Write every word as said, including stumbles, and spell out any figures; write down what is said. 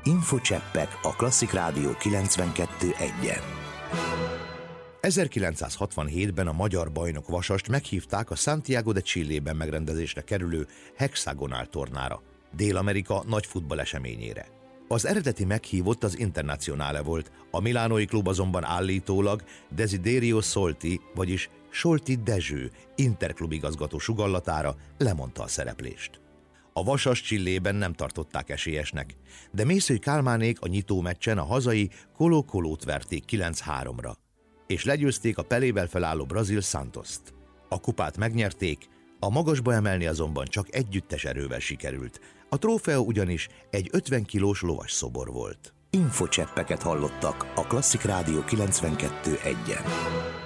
Infocseppek a Klasszik Rádió kilencvenkettő egyen. ezerkilencszázhatvanhétben a magyar bajnok Vasast meghívták a Santiago de Chilében megrendezésre kerülő hexagonál tornára, Dél-Amerika nagy futballeseményére. Az eredeti meghívott az Internazionale volt, a milánói klub azonban állítólag Desiderio Solti, vagyis Solti Dezső interklub igazgató sugallatára lemondta a szereplést. A Vasas Chilében nem tartották esélyesnek, de Mészöly Kálmánék a nyitó meccsen a hazai Colo-Colót verték kilenc háromra, és legyőzték a Pelével felálló brazil Santoszt. A kupát megnyerték, a magasba emelni azonban csak együttes erővel sikerült. A trófeó ugyanis egy ötven kilós lovas szobor volt. Infocseppeket hallottak a Klasszik Rádió kilencvenkettő egyen.